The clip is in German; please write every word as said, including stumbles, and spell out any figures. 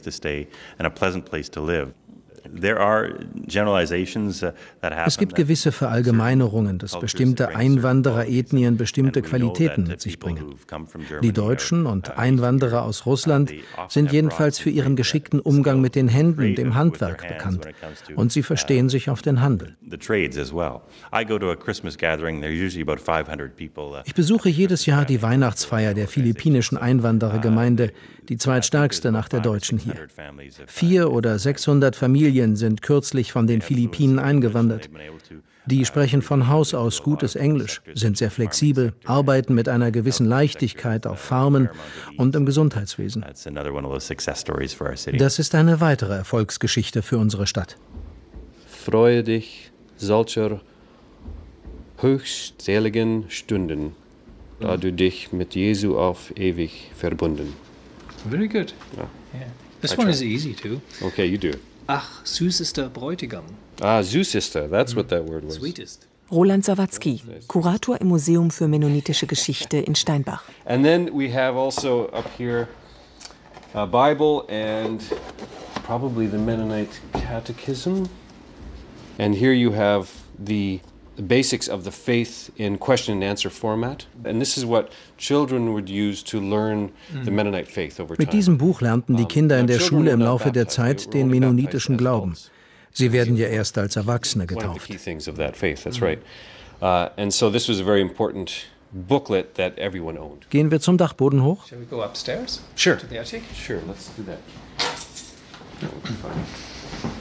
to stay and a pleasant place to live. There are generalizations that happen. Es gibt gewisse Verallgemeinerungen, dass bestimmte Einwandererethnien bestimmte Qualitäten mit sich bringen. Die Deutschen und Einwanderer aus Russland sind jedenfalls für ihren geschickten Umgang mit den Händen, dem Handwerk, bekannt. Und sie verstehen sich auf den Handel. Ich besuche jedes Jahr die Weihnachtsfeier der philippinischen Einwanderergemeinde, die zweitstärkste nach der deutschen hier. Vier oder sechshundert Familien sind kürzlich von den Philippinen eingewandert. Die sprechen von Haus aus gutes Englisch, sind sehr flexibel, arbeiten mit einer gewissen Leichtigkeit auf Farmen und im Gesundheitswesen. Das ist eine weitere Erfolgsgeschichte für unsere Stadt. Freue dich solcher höchstseligen Stunden, da du dich mit Jesu auf ewig verbunden. Very good. Yeah. Yeah. This I one try. Is easy too. Okay, you do. Ach, süßester Bräutigam. Ah, süßester, that's what that word was. Sweetest. Roland Sawatzki, Kurator im Museum für mennonitische Geschichte in Steinbach. And then we have also up here a Bible and probably the Mennonite Catechism. And here you have the the basics of the faith in question and answer format. And this is what children would use to learn the Mennonite faith over time. Mit diesem Buch lernten die Kinder in der Schule im Laufe der Zeit den mennonitischen Glauben. Sie werden ja erst als Erwachsene getauft. Gehen wir zum Dachboden hoch? Shall we go upstairs? Sure. To the attic? Sure, let's do that.